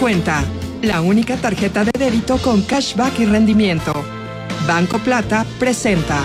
Cuenta, la única tarjeta de débito con cashback y rendimiento. Banco Plata presenta.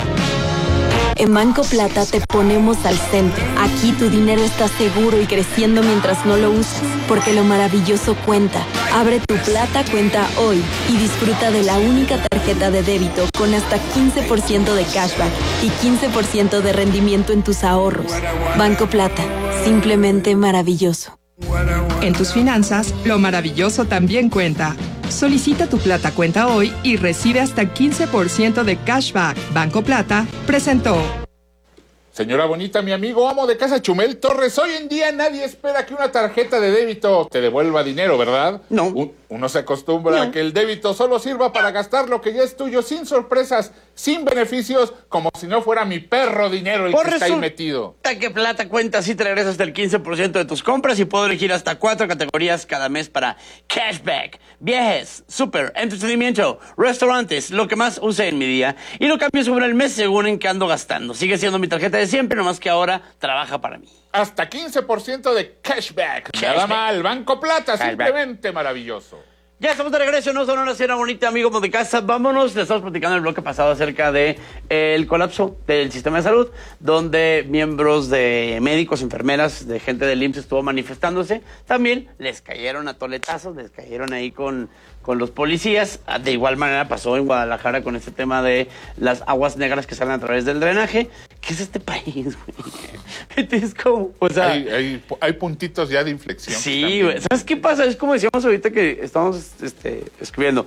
En Banco Plata te ponemos al centro. Aquí tu dinero está seguro y creciendo mientras no lo usas, porque lo maravilloso cuenta. Abre tu Plata Cuenta hoy y disfruta de la única tarjeta de débito con hasta 15% de cashback y 15% de rendimiento en tus ahorros. Banco Plata, simplemente maravilloso. En tus finanzas, lo maravilloso también cuenta. Solicita tu Plata Cuenta hoy y recibe hasta 15% de cashback. Banco Plata presentó. Señora bonita, mi amigo amo de casa Chumel Torres, hoy en día nadie espera que una tarjeta de débito te devuelva dinero, ¿verdad? No. Uno se acostumbra a que el débito solo sirva para gastar lo que ya es tuyo, sin sorpresas, sin beneficios, como si no fuera mi perro dinero el que está ahí metido. Que Plata Cuenta sí te regresa hasta el 15% de tus compras y puedo elegir hasta 4 categorías cada mes para cashback, viajes, súper, entretenimiento, restaurantes, lo que más use en mi día. Y lo cambio sobre el mes según en qué ando gastando. Sigue siendo mi tarjeta de siempre, nomás que ahora trabaja para mí. Hasta 15% de cashback. Nada mal, Banco Plata, simplemente maravilloso. Ya estamos de regreso, no son una cena bonita, amigos de casa. Vámonos, les estamos platicando en el bloque pasado acerca de el colapso del sistema de salud, donde miembros de médicos, enfermeras, de gente del IMSS estuvo manifestándose. También les cayeron a toletazos, les cayeron ahí con los policías. De igual manera pasó en Guadalajara con este tema de las aguas negras que salen a través del drenaje. ¿Qué es este país, güey? Es como, o sea... Hay puntitos ya de inflexión. Sí, güey. ¿Sabes qué pasa? Es como decíamos ahorita que estamos escribiendo.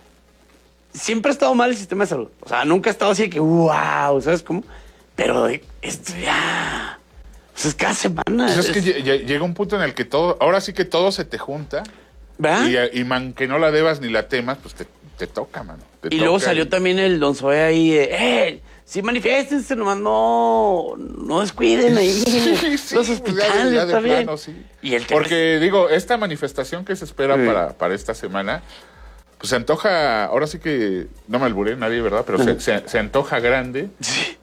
Siempre ha estado mal el sistema de salud. O sea, nunca ha estado así de que, wow, ¿sabes cómo? Pero esto ya... Pues es cada semana. Pues es que llega un punto en el que todo... Ahora sí que todo se te junta. ¿Verdad? Y man, que no la debas ni la temas, pues te toca, mano. Luego salió también el Don Zoé ahí, sí manifiéstense, nomás no descuiden ahí sí, los hospitales, ya está bien. Plano, sí. Y porque, digo, esta manifestación que se espera para esta semana, pues se antoja, ahora sí que, no me alburé nadie, ¿verdad? Pero se antoja grande. Sí.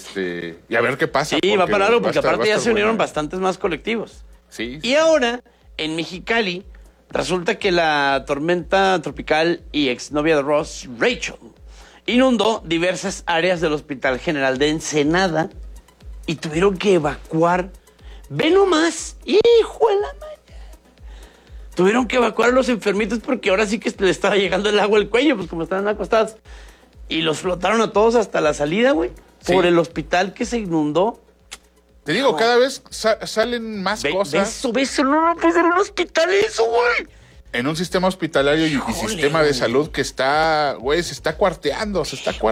Y a ver qué pasa. Sí, va para algo, porque aparte ya se unieron bastantes más colectivos. Sí. Y ahora, en Mexicali, resulta que la tormenta tropical y exnovia de Ross, Rachel, inundó diversas áreas del Hospital General de Ensenada y tuvieron que evacuar. Ve nomás, hijo de la mañana. Tuvieron que evacuar a los enfermitos porque ahora sí que le estaba llegando el agua al cuello, pues como estaban acostados. Y los flotaron a todos hasta la salida, güey, por el hospital que se inundó. Te digo, cada vez salen más cosas. Beso, no puede ser un hospital eso, güey. En un sistema hospitalario y sistema de salud que está, güey, se está cuarteando.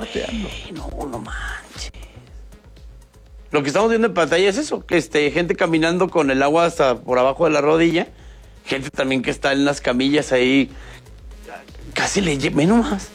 No manches. Lo que estamos viendo en pantalla es eso, que gente caminando con el agua hasta por abajo de la rodilla, gente también que está en las camillas ahí, casi ve nomás.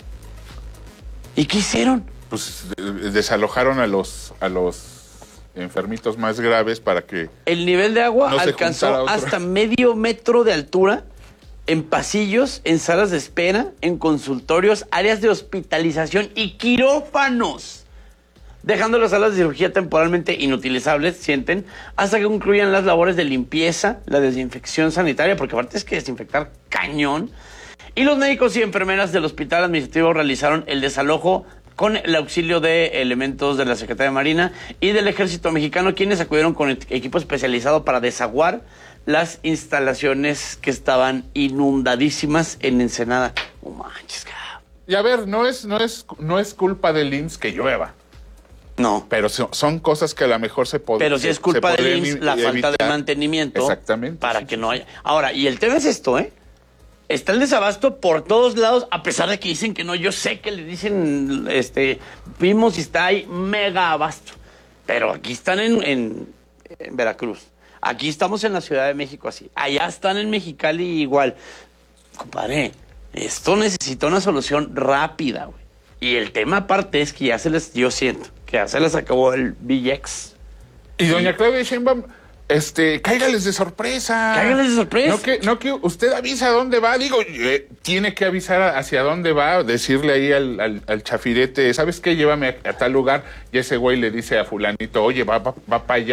¿Y qué hicieron? Pues desalojaron a los enfermitos más graves para que... El nivel de agua alcanzó hasta medio metro de altura en pasillos, en salas de espera, en consultorios, áreas de hospitalización y quirófanos, dejando las salas de cirugía temporalmente inutilizables, sienten, hasta que concluyan las labores de limpieza, la desinfección sanitaria, porque aparte es que desinfectar cañón. Y los médicos y enfermeras del hospital administrativo realizaron el desalojo con el auxilio de elementos de la Secretaría de Marina y del Ejército Mexicano, quienes acudieron con equipo especializado para desaguar las instalaciones que estaban inundadísimas en Ensenada. No manches, cabrón. Y a ver, no es culpa del IMSS que llueva. No. Pero son cosas que a lo mejor se podrían... Pero sí es culpa del IMSS la falta de mantenimiento. Exactamente. Para que no haya... Ahora, y el tema es esto, Está el desabasto por todos lados, a pesar de que dicen que no. Yo sé que le dicen, vimos y está ahí mega abasto. Pero aquí están en Veracruz. Aquí estamos en la Ciudad de México así. Allá están en Mexicali igual. Compadre, esto necesita una solución rápida, güey. Y el tema aparte es que yo siento que ya se les acabó el BX. Y doña Claudia Sheinbaum... cáigales de sorpresa. Cáigales de sorpresa. No que usted avisa a dónde va. Digo, tiene que avisar hacia dónde va, decirle ahí al chafirete, ¿sabes qué? Llévame a tal lugar. Y ese güey le dice a fulanito, oye, va para allá.